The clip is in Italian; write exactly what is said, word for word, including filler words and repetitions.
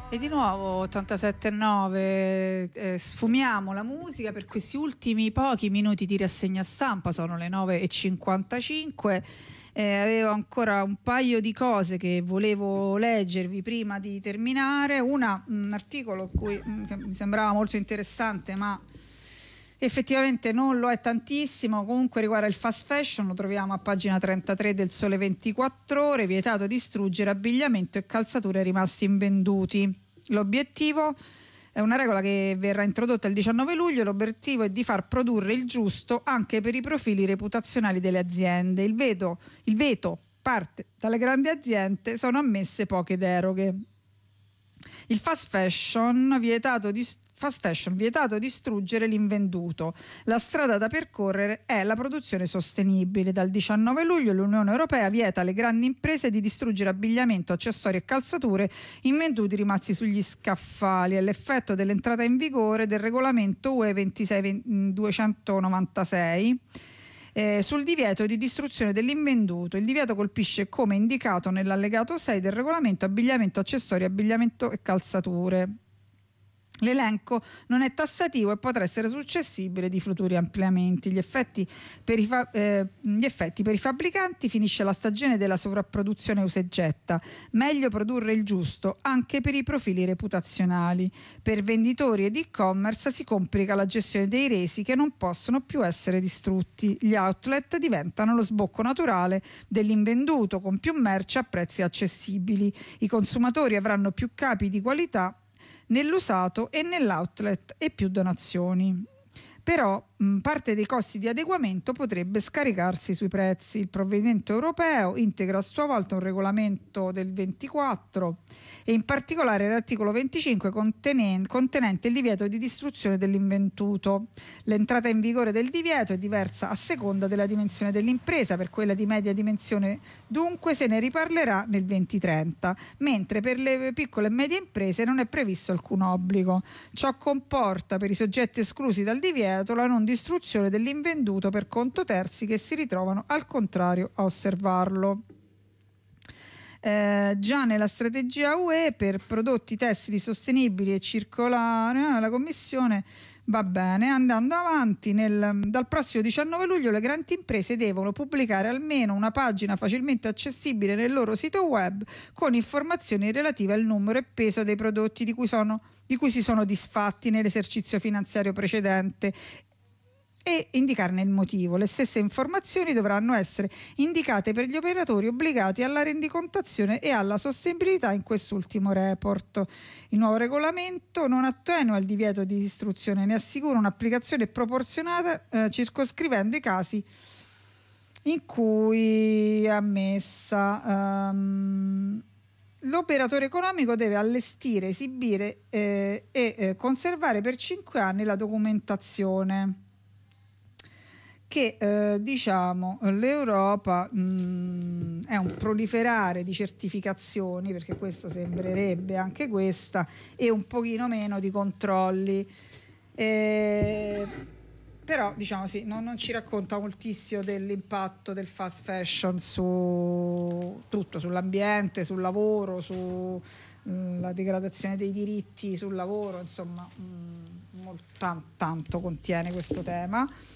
E di nuovo ottantasette e nove, eh, sfumiamo la musica per questi ultimi pochi minuti di rassegna stampa, sono le nove e cinquantacinque. Eh, avevo ancora un paio di cose che volevo leggervi prima di terminare. Una, un articolo cui, che mi sembrava molto interessante, ma effettivamente non lo è tantissimo. Comunque riguarda il fast fashion, lo troviamo a pagina trentatré del Sole ventiquattro Ore. Vietato distruggere abbigliamento e calzature rimasti invenduti. L'obiettivo è una regola che verrà introdotta il diciannove luglio. L'obiettivo è di far produrre il giusto anche per i profili reputazionali delle aziende. Il veto, il veto parte dalle grandi aziende, sono ammesse poche deroghe. Il fast fashion vietato distruggere Fast fashion, vietato distruggere l'invenduto. La strada da percorrere è la produzione sostenibile. Dal diciannove luglio l'Unione Europea vieta alle grandi imprese di distruggere abbigliamento, accessori e calzature invenduti rimasti sugli scaffali. È l'effetto dell'entrata in vigore del regolamento U E ventisei duecentonovantasei eh, sul divieto di distruzione dell'invenduto. Il divieto colpisce, come indicato nell'allegato sei del regolamento, abbigliamento, accessori, abbigliamento e calzature. L'elenco non è tassativo e potrà essere suscettibile di futuri ampliamenti. Gli effetti, per i fa- eh, gli effetti per i fabbricanti: finisce la stagione della sovrapproduzione usa e getta, meglio produrre il giusto anche per i profili reputazionali. Per venditori ed e-commerce si complica la gestione dei resi che non possono più essere distrutti. Gli outlet diventano lo sbocco naturale dell'invenduto, con più merce a prezzi accessibili. I consumatori avranno più capi di qualità nell'usato e nell'outlet e più donazioni. Però mh, parte dei costi di adeguamento potrebbe scaricarsi sui prezzi. Il provvedimento europeo integra a sua volta un regolamento del ventiquattro e in particolare l'articolo venticinque contenen- contenente il divieto di distruzione dell'invenduto. L'entrata in vigore del divieto è diversa a seconda della dimensione dell'impresa. Per quella di media dimensione dunque se ne riparlerà nel duemilatrenta, mentre per le piccole e medie imprese non è previsto alcun obbligo. Ciò comporta per i soggetti esclusi dal divieto la non distruzione dell'invenduto per conto terzi che si ritrovano al contrario a osservarlo. Eh, già nella strategia U E per prodotti tessili sostenibili e circolari, eh, la Commissione va bene, andando avanti, nel, dal prossimo diciannove luglio le grandi imprese devono pubblicare almeno una pagina facilmente accessibile nel loro sito web con informazioni relative al numero e peso dei prodotti di cui, sono, di cui si sono disfatti nell'esercizio finanziario precedente e indicarne il motivo. Le stesse informazioni dovranno essere indicate per gli operatori obbligati alla rendicontazione e alla sostenibilità in quest'ultimo report. Il nuovo regolamento non attenua il divieto di distruzione, ne assicura un'applicazione proporzionata, eh, circoscrivendo i casi in cui è ammessa. Um, L'operatore economico deve allestire, esibire eh, e eh, conservare per cinque anni la documentazione che eh, diciamo l'Europa mh, è un proliferare di certificazioni, perché questo sembrerebbe anche questa, e un pochino meno di controlli, eh, però diciamo sì, non, non ci racconta moltissimo dell'impatto del fast fashion su tutto, sull'ambiente, sul lavoro, sulla degradazione dei diritti sul lavoro, insomma mh, molto, tanto contiene questo tema.